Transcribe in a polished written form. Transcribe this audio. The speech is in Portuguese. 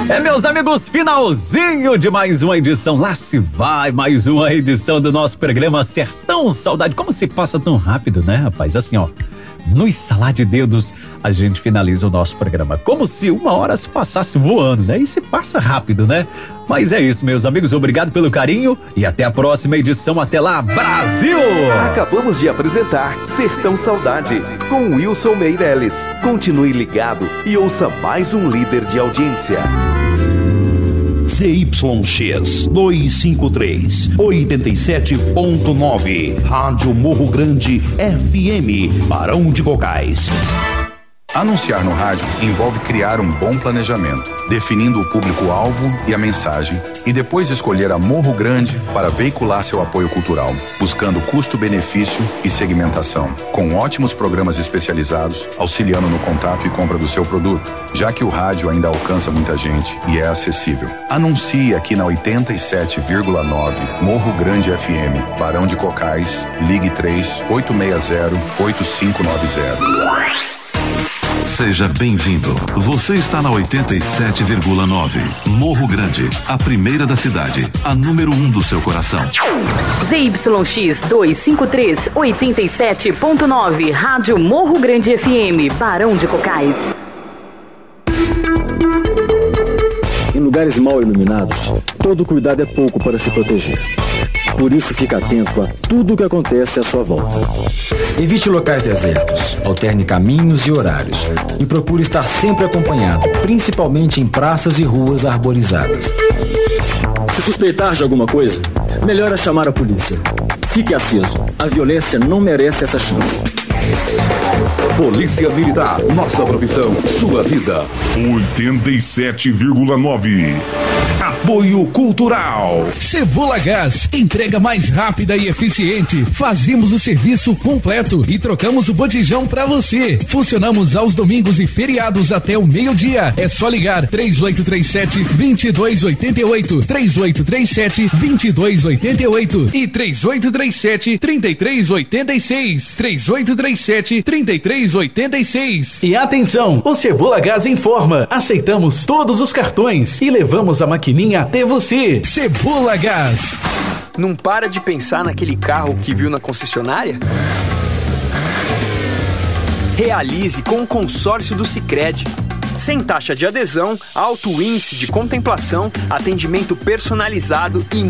Meus amigos, finalzinho de mais uma edição. Lá se vai mais uma edição do nosso programa Sertão Saudade. Como se passa tão rápido, né, rapaz? Assim, ó, no estalar de dedos, a gente finaliza o nosso programa. Como se uma hora se passasse voando, né? E se passa rápido, né? Mas é isso, meus amigos. Obrigado pelo carinho e até a próxima edição. Até lá, Brasil! Acabamos de apresentar Sertão Saudade com Wilson Meirelles. Continue ligado e ouça mais um líder de audiência. ZYX 253, 87.9, Rádio Morro Grande FM, Barão de Cocais. Anunciar no rádio envolve criar um bom planejamento, definindo o público-alvo e a mensagem, e depois escolher a Morro Grande para veicular seu apoio cultural, buscando custo-benefício e segmentação, com ótimos programas especializados, auxiliando no contato e compra do seu produto, já que o rádio ainda alcança muita gente e é acessível. Anuncie aqui na 87,9 Morro Grande FM, Barão de Cocais, ligue 3-860-8590. Seja bem-vindo. Você está na 87,9. Morro Grande, a primeira da cidade, a número 1 do seu coração. ZYX 253, 87.9, Rádio Morro Grande FM, Barão de Cocais. Em lugares mal iluminados, todo cuidado é pouco para se proteger. Por isso, fique atento a tudo o que acontece à sua volta. Evite locais desertos, alterne caminhos e horários e procure estar sempre acompanhado, principalmente em praças e ruas arborizadas. Se suspeitar de alguma coisa, melhor é chamar a polícia. Fique aceso, a violência não merece essa chance. Polícia Militar, nossa profissão, sua vida. 87,9. Apoio Cultural. Cebola Gás, entrega mais rápida e eficiente. Fazemos o serviço completo e trocamos o botijão pra você. Funcionamos aos domingos e feriados até o meio-dia. É só ligar 3837-2288, 3837-2288 e 3837-3386, 3837-3386. E atenção, o Cebola Gás informa, aceitamos todos os cartões e levamos a maquininha até você. Cebola Gás. Não para de pensar naquele carro que viu na concessionária? Realize com o consórcio do Sicredi. Sem taxa de adesão, alto índice de contemplação, atendimento personalizado e